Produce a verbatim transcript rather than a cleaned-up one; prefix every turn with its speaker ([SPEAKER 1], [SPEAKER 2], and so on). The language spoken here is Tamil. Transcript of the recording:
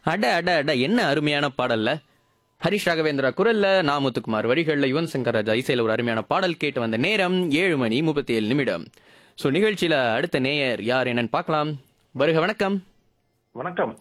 [SPEAKER 1] அட அட அட என்ன அருமையான பாடல்ல. ஹரிஷ் ராகவேந்திரா குரல்ல, நா முத்துக்குமார் வரிகள்ல, யுவன் சங்கர் ராஜா இசையில ஒரு அருமையான பாடல் கேட்டு வந்த நேரம் ஏழு மணி முப்பத்தி ஏழு நிமிடம். ஸோ நிகழ்ச்சியில அடுத்த நேயர் யார் என்னன்னு பார்க்கலாம். வருக வணக்கம்.
[SPEAKER 2] வணக்கம்.